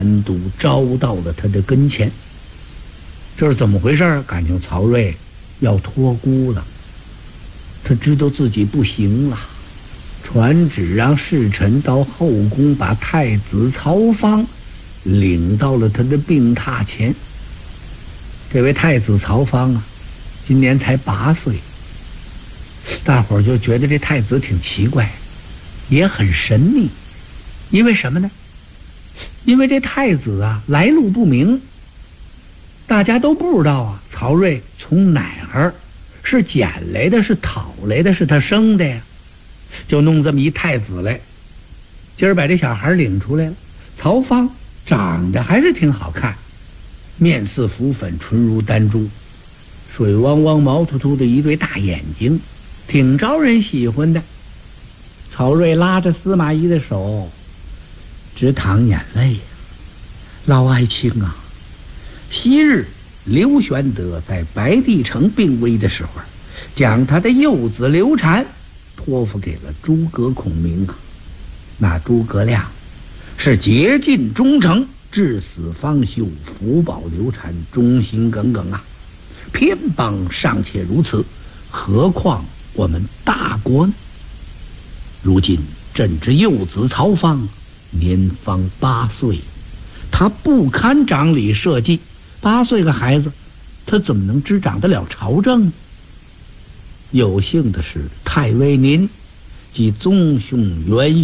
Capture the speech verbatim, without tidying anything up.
单独招到了他的跟前。这是怎么回事？感情曹睿要托孤了，他知道自己不行了，传旨让侍臣到后宫把太子曹芳领到了他的病榻前。这位太子曹芳啊，今年才八岁，大伙儿就觉得这太子挺奇怪，也很神秘。因为什么呢？因为这太子啊来路不明，大家都不知道啊，曹睿从哪儿是捡来的，是讨来的，是他生的呀，就弄这么一太子来。今儿把这小孩领出来了，曹芳长得还是挺好看，面似浮粉，唇如丹珠，水汪汪毛秃秃的一对大眼睛，挺招人喜欢的。曹睿拉着司马懿的手直淌眼泪呀，老爱卿啊，昔日刘玄德在白帝城病危的时候，将他的幼子刘禅托付给了诸葛孔明啊。那诸葛亮是竭尽忠诚，至死方休，福保刘禅，忠心耿耿啊。偏邦尚且如此，何况我们大国呢？如今朕之幼子曹芳年方八岁，他不堪掌理社稷，八岁个孩子，他怎么能执掌得了朝政呢？有幸的是，太尉您及宗兄袁